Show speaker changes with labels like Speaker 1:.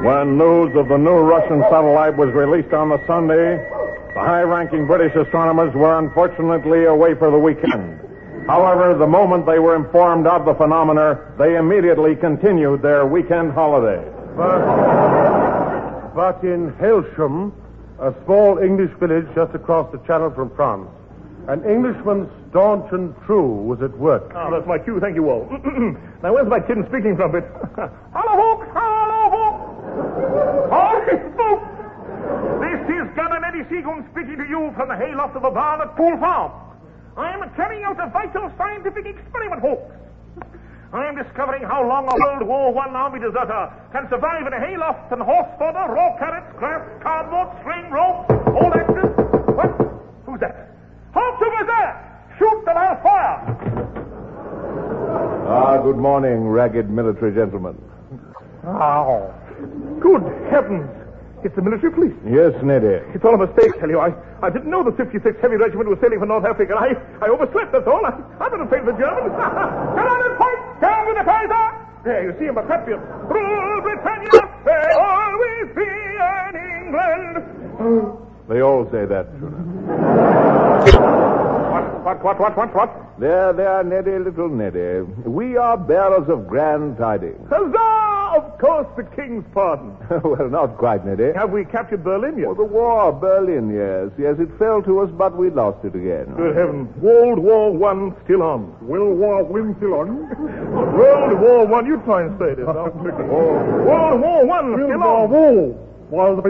Speaker 1: When news of the new Russian satellite was released on the Sunday, the high-ranking British astronomers were unfortunately away for the weekend. However, the moment they were informed of the phenomena, they immediately continued their weekend holiday.
Speaker 2: But in Hailsham, a small English village just across the channel from France, an Englishman staunch and true was at work.
Speaker 3: Oh, that's my cue. Thank you all. Now, where's my tin speaking trumpet? Hello, folks! Hello, folks! Hi, folks! This is Gunner Eddie Seagoon speaking to you from the hayloft of the barn at Poole Farm. I am carrying out a vital scientific experiment, folks. I am discovering how long a World War I army deserter can survive in a hayloft and horse fodder, raw carrots, grass, cardboard, string, rope, all axes. What? Who's that? Halt over there! Shoot and I'll fire!
Speaker 1: Good morning, ragged military gentlemen.
Speaker 3: Oh, good heavens! It's the military police.
Speaker 1: Yes, Neddy.
Speaker 3: It's all a mistake, tell you. I didn't know the 56th Heavy Regiment was sailing for North Africa. I overslept, that's all. I'm not afraid of the Germans. Come on and fight! Down with the Kaiser! There, you see him, a patriot. Rule Britannia, may always be an England.
Speaker 1: They all say that.
Speaker 3: What?
Speaker 1: There, Neddy, little Neddy. We are bearers of grand tidings.
Speaker 3: Huzzah! Of course, the King's pardon.
Speaker 1: Well, not quite, Neddy.
Speaker 3: Have we captured Berlin yet?
Speaker 1: Oh, the war, Berlin, yes. Yes, it fell to us, but we lost it again.
Speaker 3: Good heavens. World War I still on.
Speaker 2: World War I still on?
Speaker 3: World War I, you try and say this. World War I still on.
Speaker 2: While the